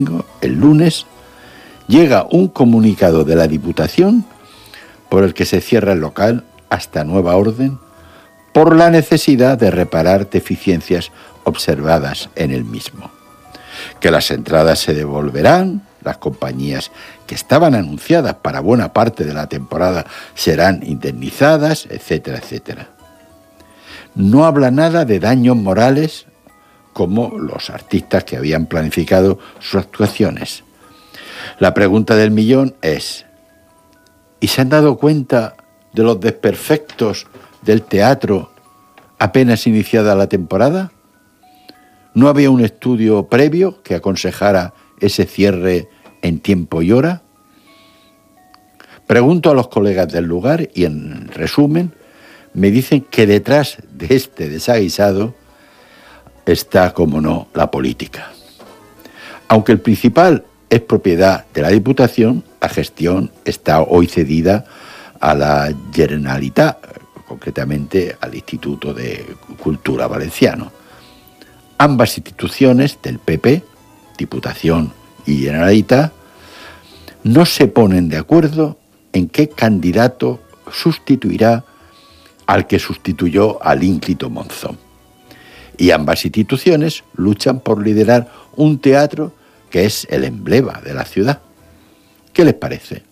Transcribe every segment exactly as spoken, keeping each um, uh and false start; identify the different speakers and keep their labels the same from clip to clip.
Speaker 1: el lunes, llega un comunicado de la Diputación por el que se cierra el local hasta nueva orden por la necesidad de reparar deficiencias observadas en el mismo. Que las entradas se devolverán, las compañías que estaban anunciadas para buena parte de la temporada serán indemnizadas, etcétera, etcétera. No habla nada de daños morales como los artistas que habían planificado sus actuaciones. La pregunta del millón es: ¿y se han dado cuenta de los desperfectos del teatro apenas iniciada la temporada? ¿No había un estudio previo que aconsejara ese cierre en tiempo y hora? Pregunto a los colegas del lugar y, en resumen, me dicen que detrás de este desaguisado está, como no, la política. Aunque el principal es propiedad de la Diputación, la gestión está hoy cedida a la Generalitat, concretamente al Instituto de Cultura Valenciano. Ambas instituciones del P P, Diputación y Generalitat, no se ponen de acuerdo en qué candidato sustituirá al que sustituyó al ínclito Monzón. Y ambas instituciones luchan por liderar un teatro que es el emblema de la ciudad. ¿Qué les parece?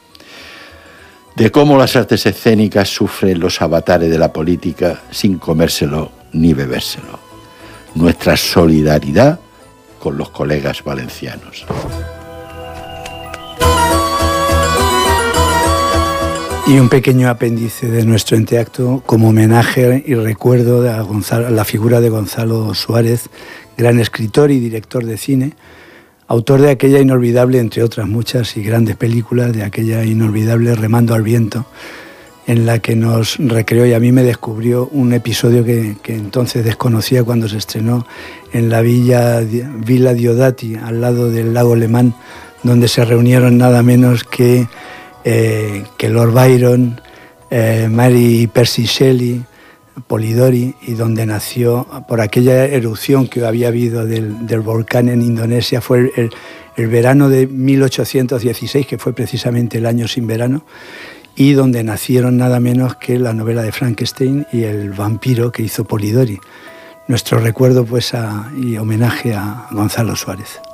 Speaker 1: De cómo las artes escénicas sufren los avatares de la política sin comérselo ni bebérselo. Nuestra solidaridad con los colegas valencianos.
Speaker 2: Y un pequeño apéndice de nuestro enteacto como homenaje y recuerdo a, Gonzalo, a la figura de Gonzalo Suárez, gran escritor y director de cine, autor de aquella inolvidable, entre otras muchas y grandes películas, de aquella inolvidable Remando al viento, en la que nos recreó y a mí me descubrió un episodio que, que entonces desconocía cuando se estrenó en la villa Villa Diodati, al lado del lago Lemán, donde se reunieron nada menos que, eh, que Lord Byron, eh, Mary Percy Shelley, Polidori, y donde nació, por aquella erupción que había habido del, del volcán en Indonesia, fue el, el, el verano de mil ochocientos dieciséis, que fue precisamente el año sin verano, y donde nacieron nada menos que la novela de Frankenstein y el vampiro que hizo Polidori. Nuestro recuerdo pues a, y homenaje a Gonzalo Suárez.